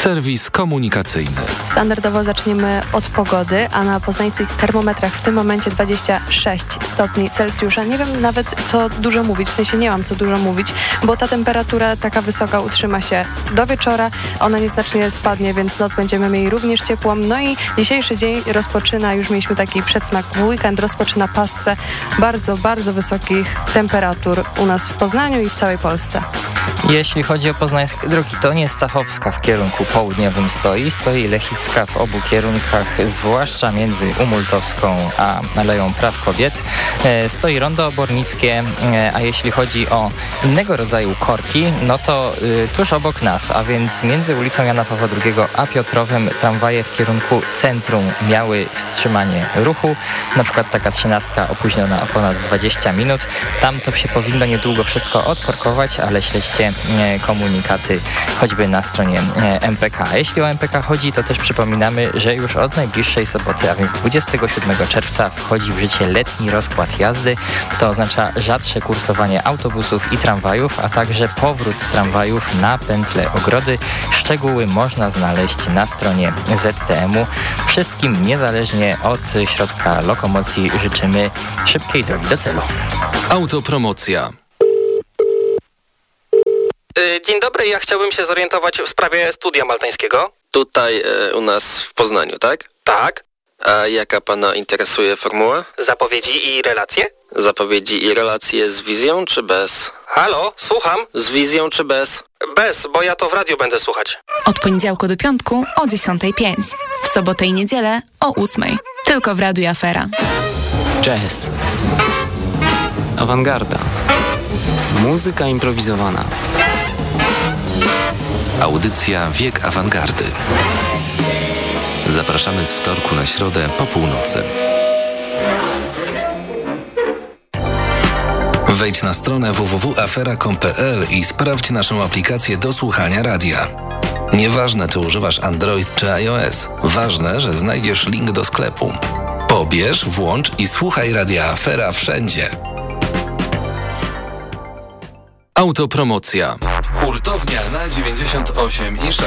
Serwis komunikacyjny. Standardowo zaczniemy od pogody, a na poznańskich termometrach w tym momencie 26 stopni Celsjusza. Nie wiem nawet co dużo mówić, w sensie nie mam co dużo mówić, bo ta temperatura taka wysoka utrzyma się do wieczora. Ona nieznacznie spadnie, więc noc będziemy mieli również ciepłą. No i dzisiejszy dzień rozpoczyna, już mieliśmy taki przedsmak w weekend, rozpoczyna passę bardzo, bardzo wysokich temperatur u nas w Poznaniu i w całej Polsce. Jeśli chodzi o poznańskie drogi, to nie Stachowska w kierunku południowym stoi Lechicka w obu kierunkach, zwłaszcza między Umultowską a Aleją Praw Kobiet. Stoi rondo obornickie, a jeśli chodzi o innego rodzaju korki, no to tuż obok nas, a więc między ulicą Jana Pawła II a Piotrowem tramwaje w kierunku centrum miały wstrzymanie ruchu. Na przykład taka 13 opóźniona o ponad 20 minut. Tam to się powinno niedługo wszystko odkorkować, ale śledźcie komunikaty choćby na stronie MPK. Jeśli o MPK chodzi, to też przypominamy, że już od najbliższej soboty, a więc 27 czerwca wchodzi w życie letni rozkład jazdy. To oznacza rzadsze kursowanie autobusów i tramwajów, a także powrót tramwajów na pętlę Ogrody. Szczegóły można znaleźć na stronie ZTM-u. Wszystkim niezależnie od środka lokomocji życzymy szybkiej drogi do celu. Autopromocja. Dzień dobry, ja chciałbym się zorientować w sprawie studia maltańskiego. Tutaj u nas w Poznaniu, tak? Tak. A jaka pana interesuje formuła? Zapowiedzi i relacje? Zapowiedzi i relacje z wizją czy bez? Halo, słucham? Z wizją czy bez? Bez, bo ja to w radiu będę słuchać. Od poniedziałku do piątku o 10:05. W sobotę i niedzielę o 8:00. Tylko w Radiu Afera. Jazz. Awangarda. Muzyka improwizowana. Audycja Wiek Awangardy. Zapraszamy z wtorku na środę po północy. Wejdź na stronę www.afera.com.pl i sprawdź naszą aplikację do słuchania radia. Nieważne, czy używasz Android czy iOS. Ważne, że znajdziesz link do sklepu. Pobierz, włącz i słuchaj Radia Afera wszędzie. Autopromocja. Hurtownia na 98,6.